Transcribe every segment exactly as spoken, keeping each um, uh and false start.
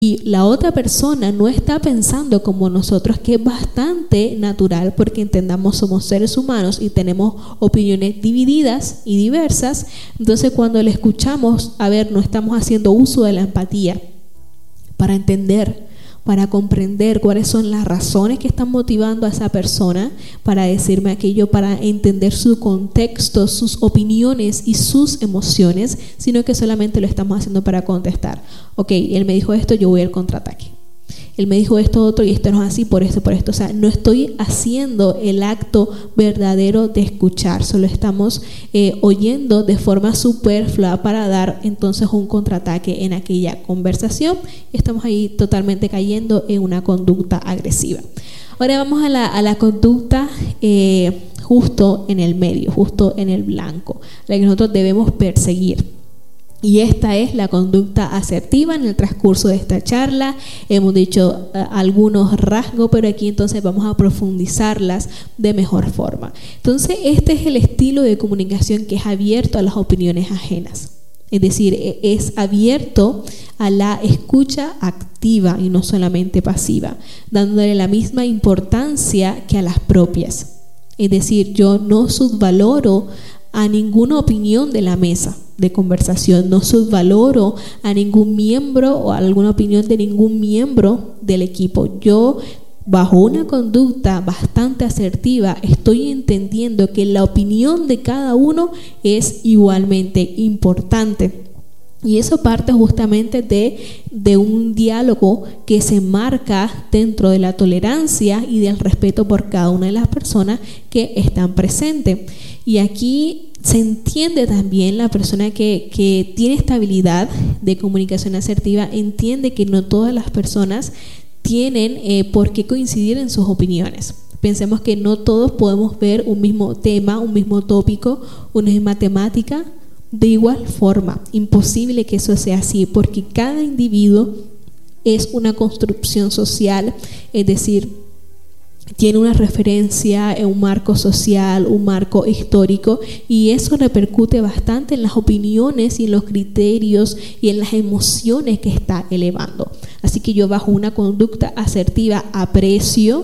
y la otra persona no está pensando como nosotros, que es bastante natural porque entendamos somos seres humanos y tenemos opiniones divididas y diversas. Entonces cuando le escuchamos, a ver, no estamos haciendo uso de la empatía para entender, para comprender cuáles son las razones que están motivando a esa persona para decirme aquello, para entender su contexto, sus opiniones y sus emociones, sino que solamente lo estamos haciendo para contestar. Ok, él me dijo esto, yo voy al contraataque. Él me dijo esto otro y esto no es así por esto, por esto. O sea, no estoy haciendo el acto verdadero de escuchar, solo estamos eh, oyendo de forma superflua para dar entonces un contraataque en aquella conversación. Estamos ahí totalmente cayendo en una conducta agresiva. Ahora vamos a la, a la conducta eh, justo en el medio, justo en el blanco, la que nosotros debemos perseguir. Y esta es la conducta asertiva. En el transcurso de esta charla hemos dicho uh, algunos rasgos, pero aquí entonces vamos a profundizarlas de mejor forma. Entonces este es el estilo de comunicación que es abierto a las opiniones ajenas. Es decir, es abierto a la escucha activa y no solamente pasiva, dándole la misma importancia que a las propias. Es decir, yo no subvaloro a ninguna opinión de la mesa de conversación, no subvaloro a ningún miembro o a alguna opinión de ningún miembro del equipo. Yo, bajo una conducta bastante asertiva, estoy entendiendo que la opinión de cada uno es igualmente importante. Y eso parte justamente de, de un diálogo que se marca dentro de la tolerancia y del respeto por cada una de las personas que están presentes. Y aquí se entiende también la persona que, que tiene esta habilidad de comunicación asertiva, entiende que no todas las personas tienen eh, por qué coincidir en sus opiniones. Pensemos que no todos podemos ver un mismo tema, un mismo tópico, una misma temática de igual forma. Imposible que eso sea así, porque cada individuo es una construcción social, es decir, tiene una referencia en un marco social, un marco histórico, y eso repercute bastante en las opiniones y en los criterios y en las emociones que está elevando. Así que yo, bajo una conducta asertiva, aprecio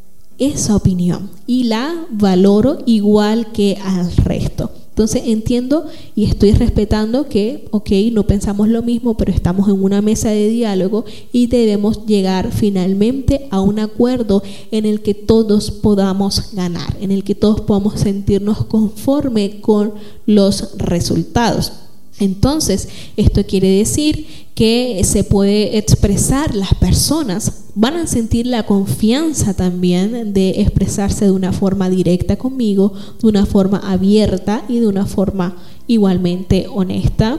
esa opinión y la valoro igual que al resto. Entonces entiendo y estoy respetando que, ok, no pensamos lo mismo, pero estamos en una mesa de diálogo y debemos llegar finalmente a un acuerdo en el que todos podamos ganar, en el que todos podamos sentirnos conforme con los resultados. Entonces, esto quiere decir que se puede expresar, las personas van a sentir la confianza también de expresarse de una forma directa conmigo, de una forma abierta y de una forma igualmente honesta.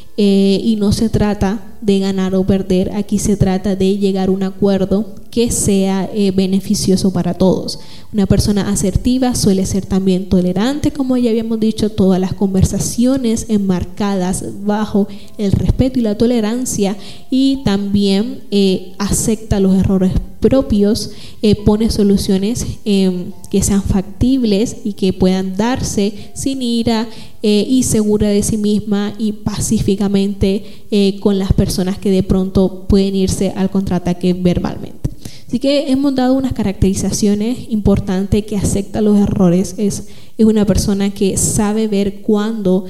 Eh, y no se trata de ganar o perder, aquí se trata de llegar a un acuerdo que sea eh, beneficioso para todos. Una persona asertiva suele ser también tolerante, como ya habíamos dicho, todas las conversaciones enmarcadas bajo el respeto y la tolerancia, y también eh, acepta los errores propios, eh, pone soluciones eh, que sean factibles y que puedan darse sin ira, eh, y segura de sí misma y pacíficamente eh, con las personas que de pronto pueden irse al contraataque verbalmente. Así que hemos dado unas caracterizaciones importantes: que acepta los errores, es, es una persona que sabe ver cuando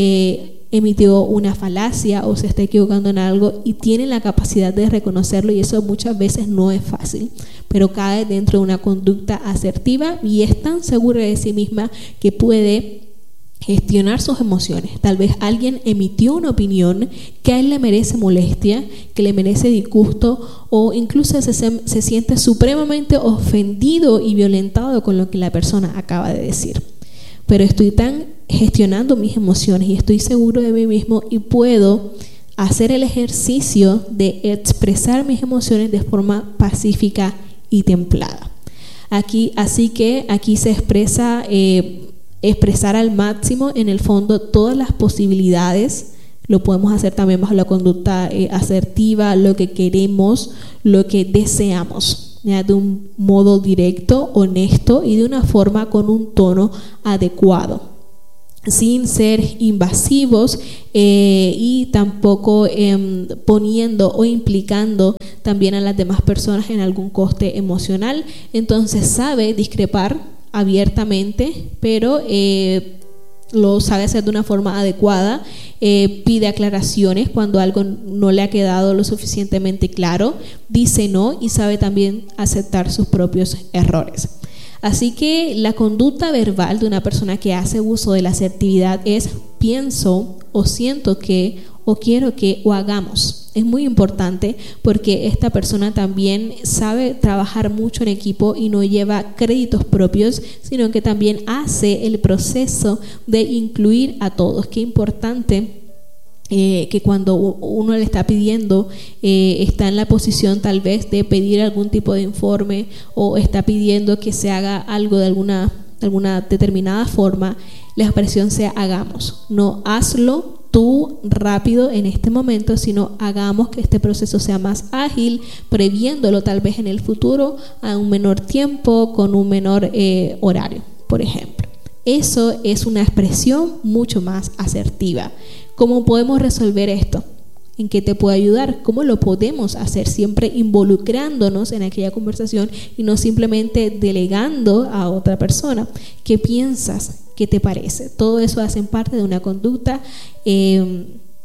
eh, emitió una falacia o se está equivocando en algo y tiene la capacidad de reconocerlo, y eso muchas veces no es fácil, pero cae dentro de una conducta asertiva y es tan segura de sí misma que puede gestionar sus emociones. Tal vez alguien emitió una opinión que a él le merece molestia, que le merece disgusto, o incluso se, se siente supremamente ofendido y violentado con lo que la persona acaba de decir. Pero estoy tan gestionando mis emociones y estoy seguro de mí mismo y puedo hacer el ejercicio de expresar mis emociones de forma pacífica y templada. Aquí, así que aquí se expresa eh, expresar al máximo, en el fondo, todas las posibilidades. Lo podemos hacer también bajo la conducta eh, asertiva, lo que queremos, lo que deseamos, ¿ya? De un modo directo, honesto y de una forma con un tono adecuado. sin ser invasivos eh, y tampoco eh, poniendo o implicando también a las demás personas en algún coste emocional. Entonces sabe discrepar abiertamente, pero eh, lo sabe hacer de una forma adecuada, eh, pide aclaraciones cuando algo no le ha quedado lo suficientemente claro, dice no y sabe también aceptar sus propios errores. Así que la conducta verbal de una persona que hace uso de la asertividad es pienso o siento que o quiero que o hagamos. Es muy importante porque esta persona también sabe trabajar mucho en equipo y no lleva créditos propios, sino que también hace el proceso de incluir a todos. Qué importante. Eh, que cuando uno le está pidiendo, eh, está en la posición tal vez de pedir algún tipo de informe o está pidiendo que se haga algo de alguna, de alguna determinada forma, la expresión sea hagamos, no hazlo tú rápido en este momento, sino hagamos que este proceso sea más ágil, previéndolo tal vez en el futuro a un menor tiempo, con un menor eh, horario, por ejemplo. Eso es una expresión mucho más asertiva. ¿Cómo podemos resolver esto? ¿En qué te puedo ayudar? ¿Cómo lo podemos hacer? Siempre involucrándonos en aquella conversación y no simplemente delegando a otra persona. ¿Qué piensas? ¿Qué te parece? Todo eso hace parte de una conducta eh,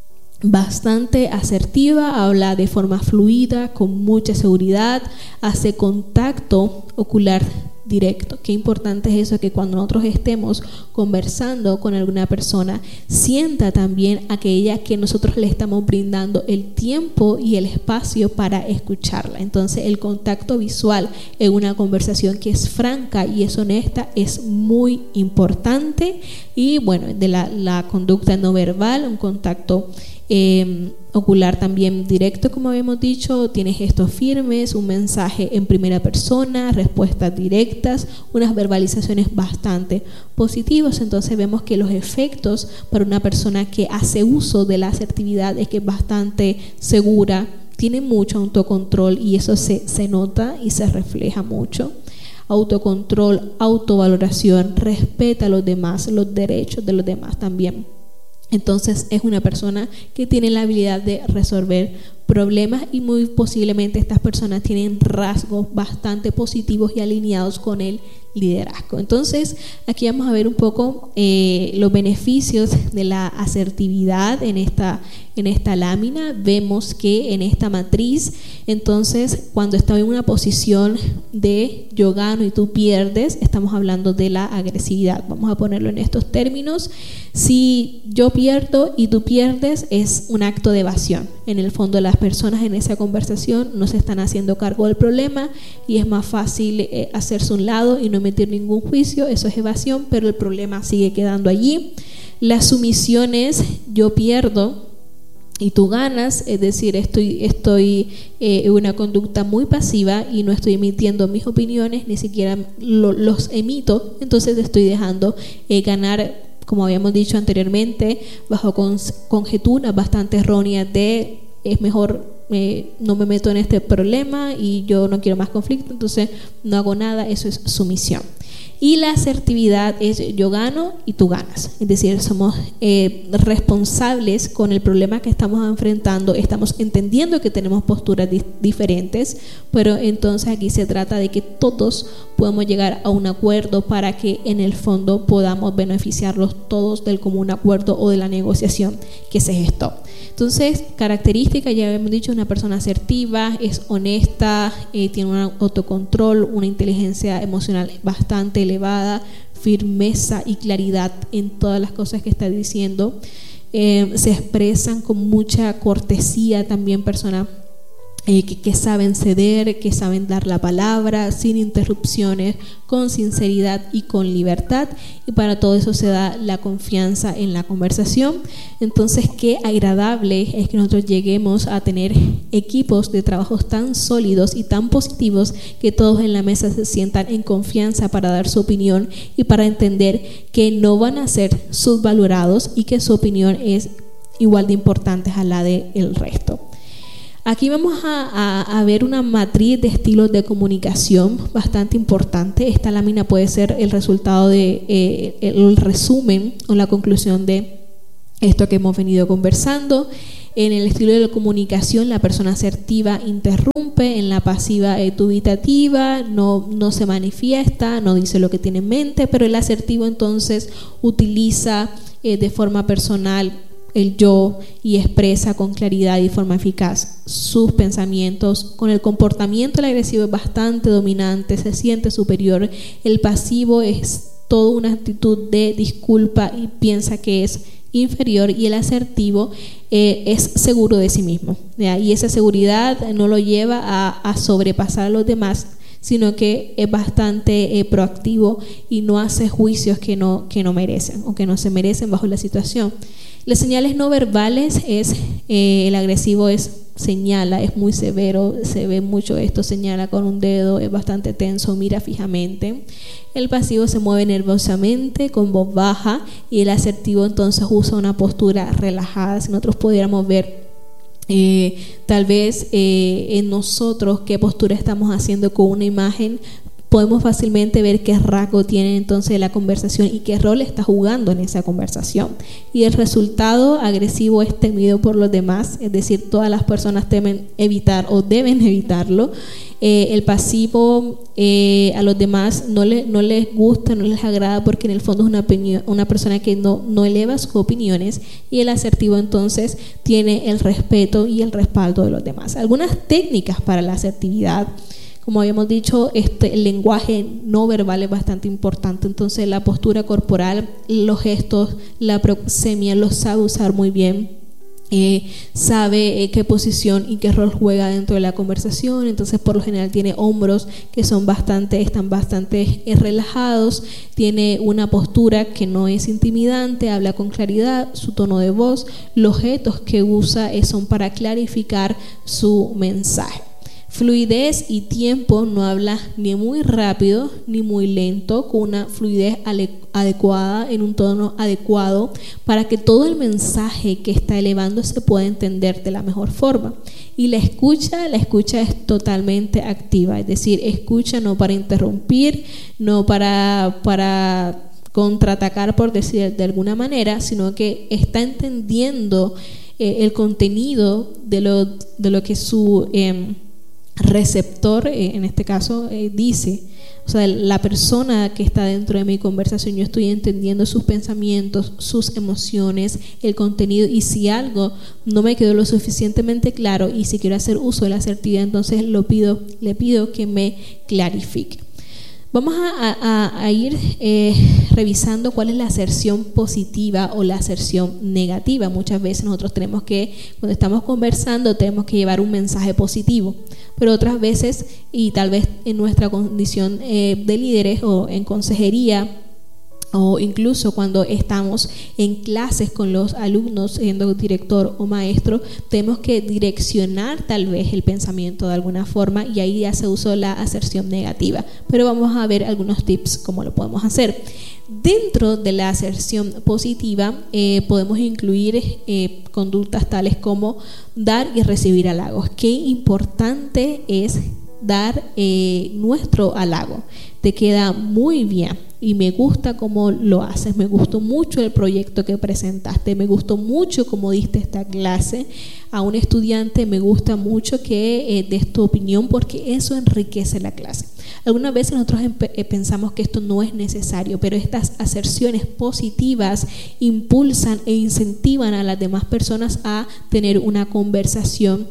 bastante asertiva, habla de forma fluida, con mucha seguridad, hace contacto ocular directo. Qué importante es eso, que cuando nosotros estemos conversando con alguna persona, sienta también aquella que nosotros le estamos brindando el tiempo y el espacio para escucharla. Entonces el contacto visual en una conversación que es franca y es honesta es muy importante. Y bueno, de la, la conducta no verbal, un contacto eh, ocular también directo, como habíamos dicho, tiene gestos firmes, un mensaje en primera persona, respuestas directas, unas verbalizaciones bastante positivas. Entonces vemos que los efectos para una persona que hace uso de la asertividad es que es bastante segura, tiene mucho autocontrol y eso se, se nota y se refleja mucho. Autocontrol, autovaloración, respeta a los demás, los derechos de los demás también. Entonces es una persona que tiene la habilidad de resolver problemas y muy posiblemente estas personas tienen rasgos bastante positivos y alineados con el liderazgo. Entonces aquí vamos a ver un poco eh, los beneficios de la asertividad en esta, en esta lámina. Vemos que en esta matriz, entonces cuando estoy en una posición de yo gano y tú pierdes, estamos hablando de la agresividad. Vamos a ponerlo en estos términos. Si yo pierdo y tú pierdes, es un acto de evasión. En el fondo, las personas en esa conversación no se están haciendo cargo del problema y es más fácil eh, hacerse un lado y no emitir ningún juicio. Eso es evasión, pero el problema sigue quedando allí. La sumisión es yo pierdo y tú ganas, es decir, estoy, estoy eh, en una conducta muy pasiva y no estoy emitiendo mis opiniones, ni siquiera lo, los emito, entonces estoy dejando eh, ganar, como habíamos dicho anteriormente, bajo con, conjeturas bastante erróneas de es mejor eh, no me meto en este problema y yo no quiero más conflicto, entonces no hago nada. Eso es sumisión. Y la asertividad es yo gano y tú ganas, es decir, somos eh, responsables con el problema que estamos enfrentando, estamos entendiendo que tenemos posturas di- diferentes, pero entonces aquí se trata de que todos podemos llegar a un acuerdo para que en el fondo podamos beneficiarlos todos del común acuerdo o de la negociación que se gestó. Entonces, características, ya hemos dicho, una persona asertiva, es honesta, eh, tiene un autocontrol, una inteligencia emocional bastante elevada, firmeza y claridad en todas las cosas que está diciendo, eh, se expresan con mucha cortesía también, personas Eh, que, que saben ceder, que saben dar la palabra sin interrupciones, con sinceridad y con libertad, y para todo eso se da la confianza en la conversación. Entonces, qué agradable es que nosotros lleguemos a tener equipos de trabajos tan sólidos y tan positivos que todos en la mesa se sientan en confianza para dar su opinión y para entender que no van a ser subvalorados y que su opinión es igual de importante a la del resto. Aquí vamos a, a, a ver una matriz de estilos de comunicación bastante importante. Esta lámina puede ser el resultado de eh, el resumen o la conclusión de esto que hemos venido conversando. En el estilo de la comunicación, la persona asertiva interrumpe, en la pasiva es dubitativa, no, no se manifiesta, no dice lo que tiene en mente, pero el asertivo entonces utiliza eh, de forma personal el yo y expresa con claridad y forma eficaz sus pensamientos. Con el comportamiento, el agresivo es bastante dominante, se siente superior. El pasivo es toda una actitud de disculpa y piensa que es inferior, y el asertivo eh, es seguro de sí mismo, ¿ya? Y esa seguridad no lo lleva a, a sobrepasar a los demás, sino que es bastante eh, proactivo y no hace juicios que no, que no merecen o que no se merecen bajo la situación. Las señales no verbales es, eh, el agresivo es señala, es muy severo, se ve mucho esto, señala con un dedo, es bastante tenso, mira fijamente. El pasivo se mueve nerviosamente, con voz baja, y el asertivo entonces usa una postura relajada. Si nosotros pudiéramos ver eh, tal vez eh, en nosotros qué postura estamos haciendo con una imagen, podemos fácilmente ver qué rasgo tiene entonces la conversación y qué rol está jugando en esa conversación. Y el resultado agresivo es temido por los demás, es decir, todas las personas temen evitar o deben evitarlo. Eh, el pasivo eh, a los demás no, le, no les gusta, no les agrada, porque en el fondo es una, opinión, una persona que no, no eleva sus opiniones, y el asertivo entonces tiene el respeto y el respaldo de los demás. Algunas técnicas para la asertividad. Como habíamos dicho, este, el lenguaje no verbal es bastante importante, entonces la postura corporal, los gestos, la proxemia los sabe usar muy bien, eh, sabe eh, qué posición y qué rol juega dentro de la conversación. Entonces por lo general tiene hombros que son bastante, están bastante eh, relajados, tiene una postura que no es intimidante, habla con claridad, su tono de voz, los gestos que usa eh, son para clarificar su mensaje. Fluidez y tiempo, no habla ni muy rápido ni muy lento, con una fluidez adecuada, en un tono adecuado, para que todo el mensaje que está elevando se pueda entender de la mejor forma. Y la escucha, la escucha es totalmente activa, es decir, escucha no para interrumpir, no para, para contraatacar, por decir de alguna manera, sino que está entendiendo eh, el contenido de lo, de lo que su eh, receptor, eh, en este caso, eh, dice. O sea, la persona que está dentro de mi conversación, yo estoy entendiendo sus pensamientos, sus emociones, el contenido, y si algo no me quedó lo suficientemente claro y si quiero hacer uso de la asertividad, entonces lo pido, le pido que me clarifique. Vamos a, a, a ir eh, revisando cuál es la aserción positiva o la aserción negativa. Muchas veces nosotros tenemos que, cuando estamos conversando, tenemos que llevar un mensaje positivo, pero otras veces, y tal vez en nuestra condición eh, de líderes o en consejería, o incluso cuando estamos en clases con los alumnos, siendo director o maestro, tenemos que direccionar tal vez el pensamiento de alguna forma, y ahí ya se usó la aserción negativa. Pero vamos a ver algunos tips cómo lo podemos hacer. Dentro de la aserción positiva eh, podemos incluir eh, conductas tales como dar y recibir halagos. Qué importante es dar eh, nuestro halago. Te queda muy bien y me gusta cómo lo haces, me gustó mucho el proyecto que presentaste, me gustó mucho cómo diste esta clase. A un estudiante me gusta mucho que eh, des tu opinión, porque eso enriquece la clase. Algunas veces nosotros eh, pensamos que esto no es necesario, pero estas aserciones positivas impulsan e incentivan a las demás personas a tener una conversación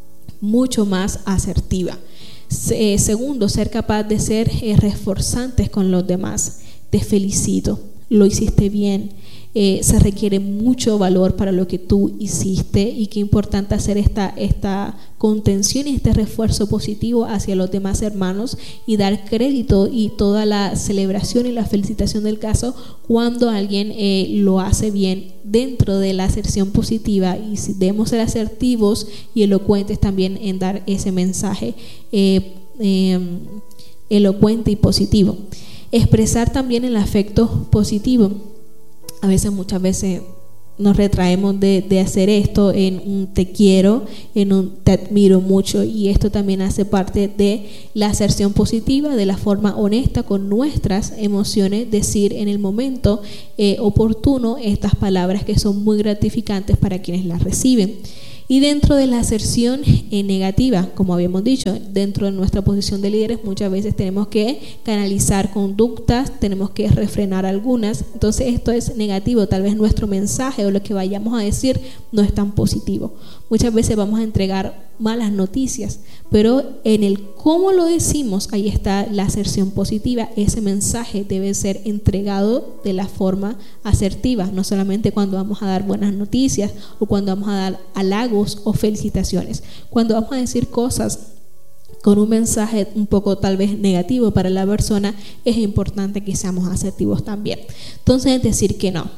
mucho más asertiva. Eh, segundo, ser capaz de ser eh, reforzantes con los demás. Te felicito, lo hiciste bien. Eh, se requiere mucho valor para lo que tú hiciste, y qué importante hacer esta, esta contención y este refuerzo positivo hacia los demás hermanos, y dar crédito y toda la celebración y la felicitación del caso cuando alguien eh, lo hace bien dentro de la aserción positiva. Y si debemos ser asertivos y elocuentes también en dar ese mensaje eh, eh, elocuente y positivo. Expresar también el afecto positivo. A veces, muchas veces nos retraemos de, de hacer esto en un te quiero, en un te admiro mucho, y esto también hace parte de la aserción positiva, de la forma honesta con nuestras emociones, decir en el momento eh, oportuno estas palabras que son muy gratificantes para quienes las reciben. Y dentro de la aserción eh, negativa, como habíamos dicho, dentro de nuestra posición de líderes muchas veces tenemos que canalizar conductas, tenemos que refrenar algunas. Entonces esto es negativo, tal vez nuestro mensaje o lo que vayamos a decir no es tan positivo. Muchas veces vamos a entregar malas noticias, pero en el cómo lo decimos, ahí está la aserción positiva. Ese mensaje debe ser entregado de la forma asertiva, no solamente cuando vamos a dar buenas noticias o cuando vamos a dar halagos o felicitaciones. Cuando vamos a decir cosas con un mensaje un poco tal vez negativo para la persona, es importante que seamos asertivos también. Entonces, decir que no.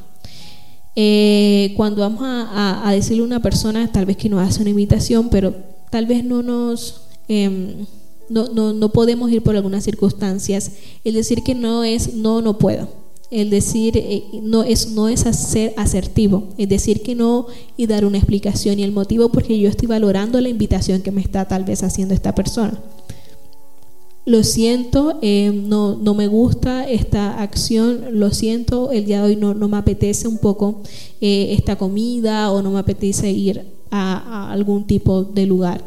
Eh, cuando vamos a, a, a decirle a una persona tal vez que nos hace una invitación, pero tal vez no nos eh, no, no, no podemos ir por algunas circunstancias, el decir que no es no, no puedo. El decir eh, no es no es ser asertivo, es decir que no y dar una explicación y el motivo porque yo estoy valorando la invitación que me está tal vez haciendo esta persona. Lo siento, eh, no, no me gusta esta acción, lo siento, el día de hoy no, no me apetece un poco eh, esta comida o no me apetece ir a, a algún tipo de lugar.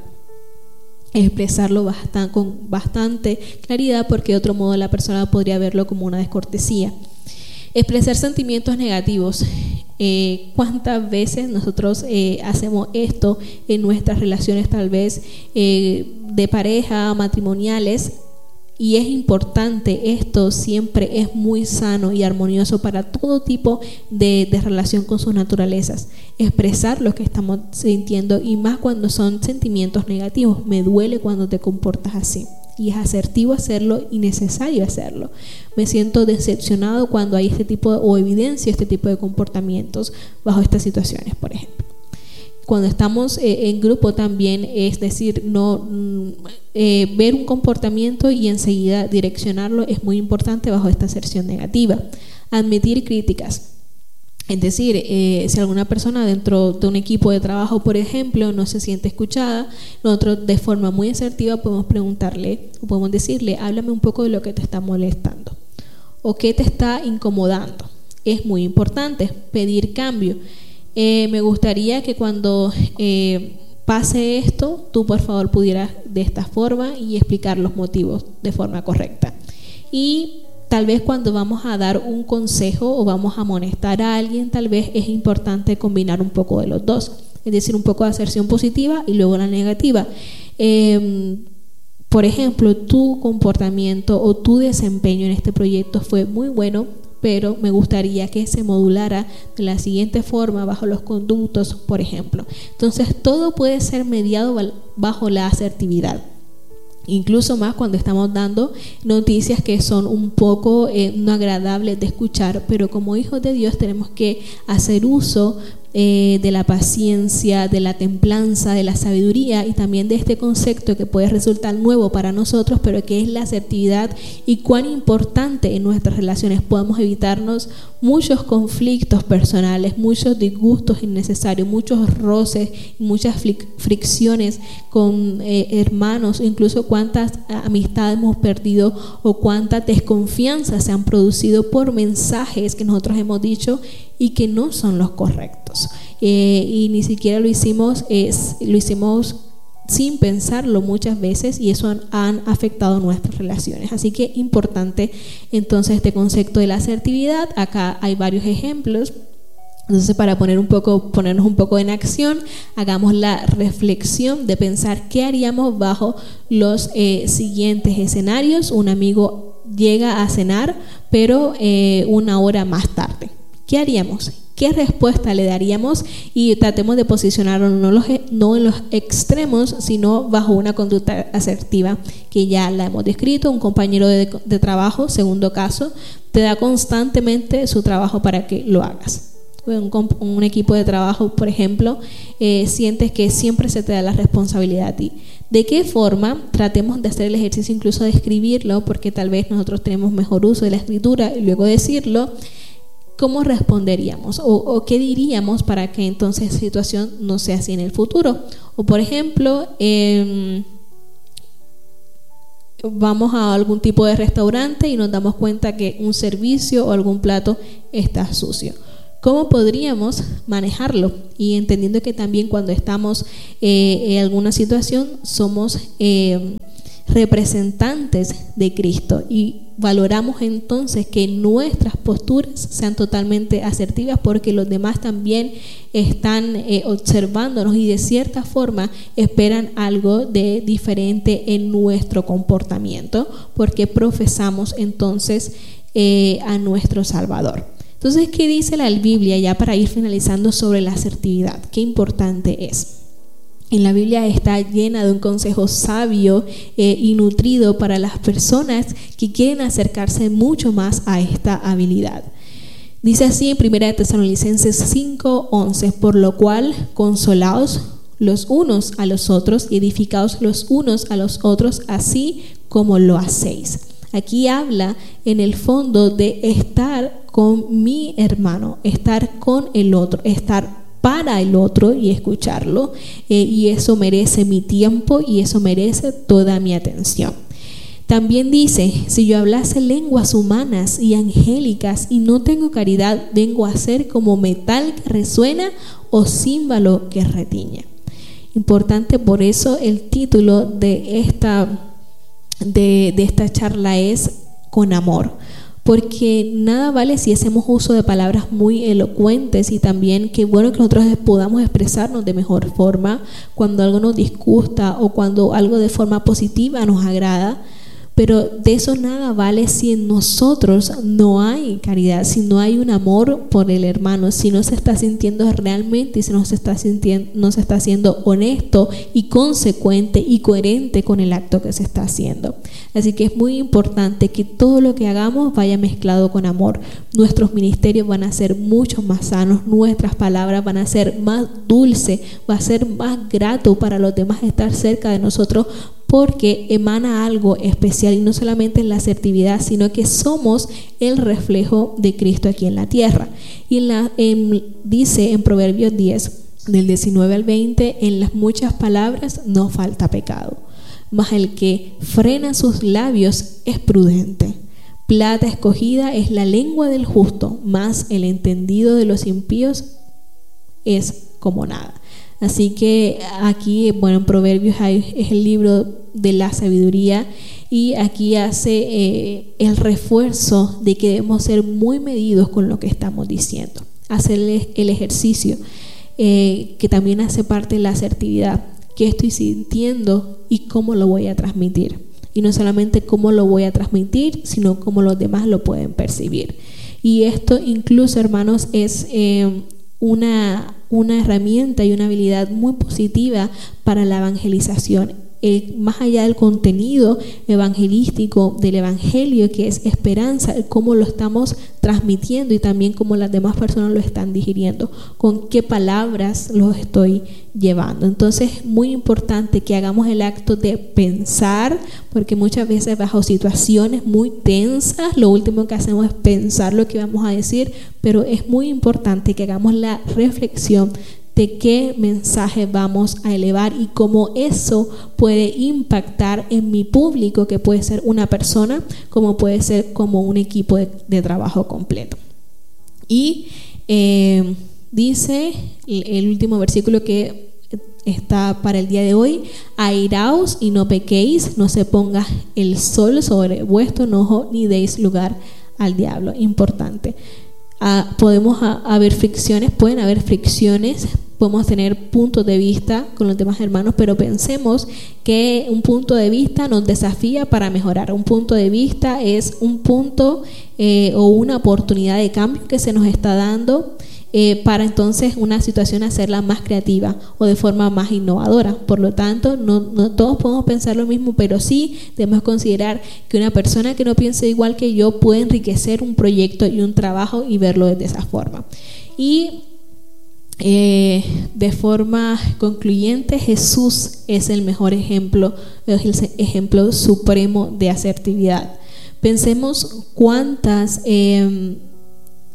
Expresarlo bastante, con bastante claridad, porque de otro modo la persona podría verlo como una descortesía. Expresar sentimientos negativos. Eh, ¿Cuántas veces nosotros eh, hacemos esto en nuestras relaciones tal vez eh, de pareja, matrimoniales? Y es importante, esto siempre es muy sano y armonioso para todo tipo de, de relación con sus naturalezas. Expresar lo que estamos sintiendo, y más cuando son sentimientos negativos. Me duele cuando te comportas así. Y es asertivo hacerlo y necesario hacerlo. Me siento decepcionado cuando hay este tipo de, o evidencia este tipo de comportamientos bajo estas situaciones, por ejemplo. Cuando estamos eh, en grupo también, es decir, no eh, ver un comportamiento y enseguida direccionarlo es muy importante bajo esta aserción negativa. Admitir críticas. Es decir, eh, si alguna persona dentro de un equipo de trabajo, por ejemplo, no se siente escuchada, nosotros de forma muy asertiva podemos preguntarle o podemos decirle: háblame un poco de lo que te está molestando o qué te está incomodando. Es muy importante pedir cambio. Eh, me gustaría que cuando eh, pase esto, tú por favor pudieras de esta forma, y explicar los motivos de forma correcta. Y tal vez cuando vamos a dar un consejo o vamos a amonestar a alguien, tal vez es importante combinar un poco de los dos, es decir, un poco de aserción positiva y luego la negativa. Eh, por ejemplo, tu comportamiento o tu desempeño en este proyecto fue muy bueno, pero me gustaría que se modulara de la siguiente forma bajo los conductos, por ejemplo. Entonces, todo puede ser mediado bajo la asertividad. Incluso más cuando estamos dando noticias que son un poco eh, no agradables de escuchar, pero como hijos de Dios tenemos que hacer uso eh, de la paciencia, de la templanza, de la sabiduría, y también de este concepto que puede resultar nuevo para nosotros, pero que es la asertividad, y cuán importante en nuestras relaciones. Podemos evitarnos muchos conflictos personales, muchos disgustos innecesarios, muchos roces, muchas fricciones con eh, hermanos, incluso cuántas amistades hemos perdido o cuántas desconfianzas se han producido por mensajes que nosotros hemos dicho y que no son los correctos, eh, y ni siquiera lo hicimos es, lo hicimos sin pensarlo muchas veces, y eso han, han afectado nuestras relaciones. Así que importante entonces este concepto de la asertividad. Acá hay varios ejemplos. Entonces, para poner un poco, ponernos un poco en acción, hagamos la reflexión de pensar qué haríamos bajo los eh, siguientes escenarios. Un amigo llega a cenar, pero eh, una hora más tarde. ¿Qué haríamos? ¿Qué respuesta le daríamos? Y tratemos de posicionarnos no, los, no en los extremos, sino bajo una conducta asertiva, que ya la hemos descrito. Un compañero de, de trabajo, segundo caso, te da constantemente su trabajo para que lo hagas. Un, un equipo de trabajo, por ejemplo, eh, sientes que siempre se te da la responsabilidad a ti. ¿De qué forma? Tratemos de hacer el ejercicio incluso de escribirlo, porque tal vez nosotros tenemos mejor uso de la escritura y luego decirlo. ¿cómo responderíamos? O, o qué diríamos para que entonces esa situación no sea así en el futuro. O por ejemplo, eh, vamos a algún tipo de restaurante y nos damos cuenta que un servicio o algún plato está sucio. ¿Cómo podríamos manejarlo? Y entendiendo que también cuando estamos eh, en alguna situación somos eh, representantes de Cristo y valoramos entonces que nuestras posturas sean totalmente asertivas porque los demás también están eh, observándonos y de cierta forma esperan algo de diferente en nuestro comportamiento porque profesamos entonces eh, a nuestro Salvador. Entonces, ¿qué dice la Biblia ya para ir finalizando sobre la asertividad? Qué importante es. En la Biblia está llena de un consejo sabio eh, y nutrido para las personas que quieren acercarse mucho más a esta habilidad. Dice así en primera de Tesalonicenses cinco once, por lo cual consolaos los unos a los otros y edificaos los unos a los otros así como lo hacéis. Aquí habla en el fondo de estar con mi hermano, estar con el otro, estar para el otro y escucharlo, eh, y eso merece mi tiempo y eso merece toda mi atención. También dice, si yo hablase lenguas humanas y angélicas y no tengo caridad, vengo a ser como metal que resuena o címbalo que retiñe. Importante, por eso el título de esta De, de esta charla es con amor, porque nada vale si hacemos uso de palabras muy elocuentes y también qué bueno que nosotros podamos expresarnos de mejor forma cuando algo nos disgusta o cuando algo de forma positiva nos agrada, pero de eso nada vale si en nosotros no hay caridad, si no hay un amor por el hermano, si no se está sintiendo realmente y si no se está sintiendo, no se está siendo honesto y consecuente y coherente con el acto que se está haciendo. Así que es muy importante que todo lo que hagamos vaya mezclado con amor. Nuestros ministerios van a ser mucho más sanos, nuestras palabras van a ser más dulces, va a ser más grato para los demás estar cerca de nosotros, porque emana algo especial y no solamente en la asertividad, sino que somos el reflejo de Cristo aquí en la tierra. Y en la, en, dice en Proverbios diez, del diecinueve al veinte, en las muchas palabras no falta pecado, mas el que frena sus labios es prudente. Plata escogida es la lengua del justo, mas el entendido de los impíos es como nada. Así que aquí, bueno, en Proverbios hay, es el libro de la sabiduría y aquí hace eh, el refuerzo de que debemos ser muy medidos con lo que estamos diciendo. Hacer el ejercicio eh, que también hace parte de la asertividad. ¿Qué estoy sintiendo y cómo lo voy a transmitir? Y no solamente cómo lo voy a transmitir, sino cómo los demás lo pueden percibir. Y esto incluso, hermanos, es eh, una... una herramienta y una habilidad muy positiva para la evangelización, eh, más allá del contenido evangelístico del evangelio, que es esperanza, cómo lo estamos transmitiendo y también cómo las demás personas lo están digiriendo, con qué palabras los estoy llevando. Entonces es muy importante que hagamos el acto de pensar, porque muchas veces bajo situaciones muy tensas lo último que hacemos es pensar lo que vamos a decir, pero es muy importante que hagamos la reflexión de qué mensaje vamos a elevar y cómo eso puede impactar en mi público, que puede ser una persona, como puede ser como un equipo de, de trabajo completo. Y eh, dice el, el último versículo que está para el día de hoy: airaos y no pequéis, no se ponga el sol sobre vuestro enojo, ni deis lugar al diablo. Importante. Ah, podemos a, haber fricciones, pueden haber fricciones, podemos tener puntos de vista con los demás hermanos, pero pensemos que un punto de vista nos desafía para mejorar. Un punto de vista es un punto eh, o una oportunidad de cambio que se nos está dando eh, para entonces una situación hacerla más creativa o de forma más innovadora. Por lo tanto, no, no todos podemos pensar lo mismo, pero sí debemos considerar que una persona que no piense igual que yo puede enriquecer un proyecto y un trabajo y verlo de esa forma. Y Eh, de forma concluyente, Jesús es el mejor ejemplo, es el ejemplo supremo de asertividad. Pensemos cuántas eh,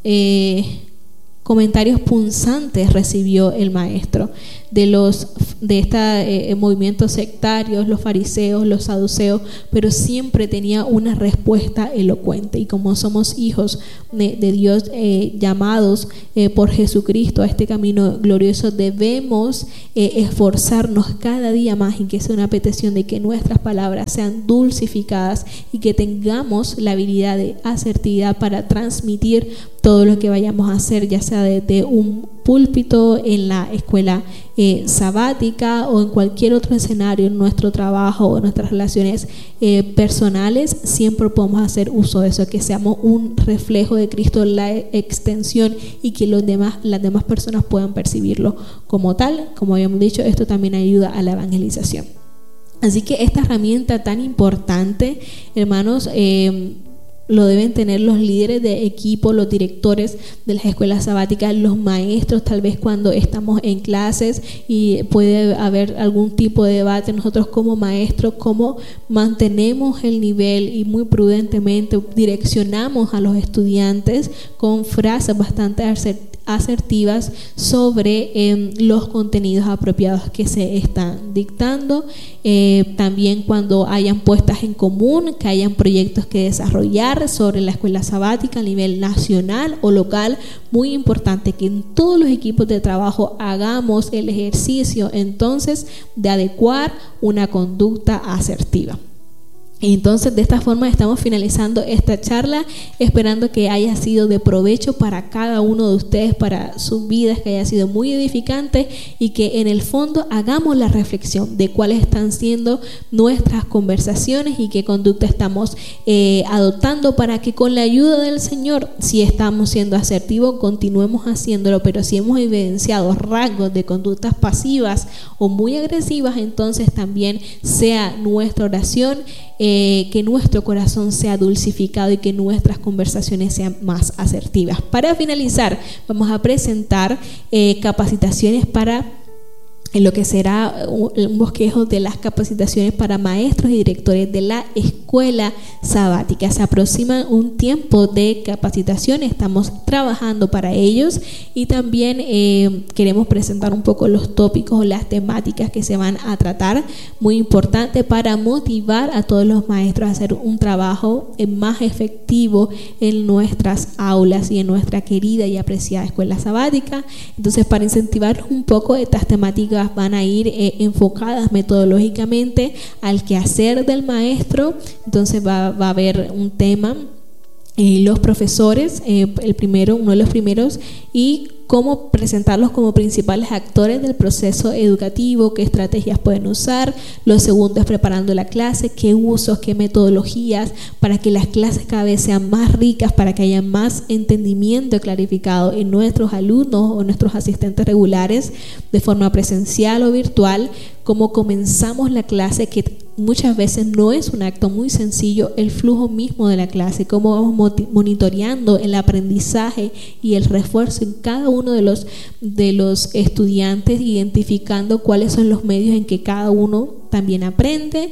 eh, comentarios punzantes recibió el maestro de los de este eh, movimientos sectarios, los fariseos, los saduceos, pero siempre tenía una respuesta elocuente. Y como somos hijos de, de Dios, eh, llamados eh, por Jesucristo a este camino glorioso, debemos eh, esforzarnos cada día más, y que sea una petición de que nuestras palabras sean dulcificadas y que tengamos la habilidad de asertividad para transmitir todo lo que vayamos a hacer, ya sea desde un púlpito, en la escuela eh, sabática o en cualquier otro escenario, en nuestro trabajo o en nuestras relaciones eh, personales. Siempre podemos hacer uso de eso, que seamos un reflejo de Cristo, la extensión, y que los demás, las demás personas puedan percibirlo como tal. Como habíamos dicho, esto también ayuda a la evangelización. Así que esta herramienta tan importante, hermanos, eh, lo deben tener los líderes de equipo, los directores de las escuelas sabáticas, los maestros. Tal vez cuando estamos en clases y puede haber algún tipo de debate, nosotros como maestros, cómo mantenemos el nivel y muy prudentemente direccionamos a los estudiantes con frases bastante asertivas asertivas sobre eh, los contenidos apropiados que se están dictando. Eh, también cuando hayan puestas en común, que hayan proyectos que desarrollar sobre la escuela sabática a nivel nacional o local. Muy importante que en todos los equipos de trabajo hagamos el ejercicio entonces de adecuar una conducta asertiva. Entonces, de esta forma estamos finalizando esta charla, esperando que haya sido de provecho para cada uno de ustedes, para sus vidas, que haya sido muy edificante, y que en el fondo hagamos la reflexión de cuáles están siendo nuestras conversaciones y qué conducta estamos eh, adoptando, para que con la ayuda del Señor, si estamos siendo asertivos, continuemos haciéndolo. Pero si hemos evidenciado rasgos de conductas pasivas o muy agresivas, entonces también sea nuestra oración Eh, que nuestro corazón sea dulcificado y que nuestras conversaciones sean más asertivas. Para finalizar, vamos a presentar eh, capacitaciones para en lo que será un bosquejo de las capacitaciones para maestros y directores de la escuela sabática. Se aproxima un tiempo de capacitación, estamos trabajando para ellos, y también eh, queremos presentar un poco los tópicos o las temáticas que se van a tratar, muy importante para motivar a todos los maestros a hacer un trabajo más efectivo en nuestras aulas y en nuestra querida y apreciada escuela sabática. Entonces, para incentivar un poco, estas temáticas van a ir eh, enfocadas metodológicamente al quehacer del maestro. Entonces va, va a haber un tema, eh, los profesores, eh, el primero, uno de los primeros, y cómo presentarlos como principales actores del proceso educativo, qué estrategias pueden usar. Lo segundo es preparando la clase, qué usos, qué metodologías, para que las clases cada vez sean más ricas, para que haya más entendimiento clarificado en nuestros alumnos o nuestros asistentes regulares, de forma presencial o virtual. Cómo comenzamos la clase, que muchas veces no es un acto muy sencillo, el flujo mismo de la clase, cómo vamos monitoreando el aprendizaje y el refuerzo en cada uno de los, de los estudiantes, identificando cuáles son los medios en que cada uno también aprende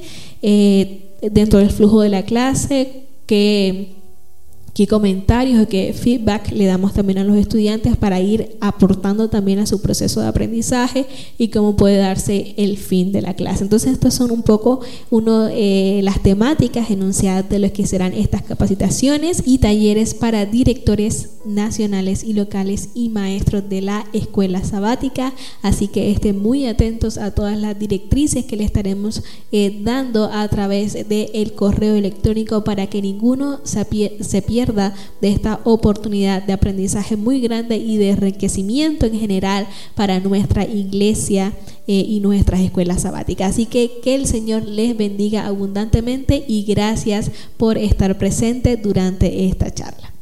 eh, dentro del flujo de la clase, que qué comentarios o qué feedback le damos también a los estudiantes para ir aportando también a su proceso de aprendizaje, y cómo puede darse el fin de la clase. Entonces, estas son un poco uno, eh, las temáticas enunciadas de lo que serán estas capacitaciones y talleres para directores nacionales y locales y maestros de la escuela sabática. Así que estén muy atentos a todas las directrices que le estaremos eh, dando a través del correo electrónico, para que ninguno se pierda de esta oportunidad de aprendizaje muy grande y de enriquecimiento en general para nuestra iglesia eh, y nuestras escuelas sabáticas. Así que que el Señor les bendiga abundantemente, y gracias por estar presentes durante esta charla.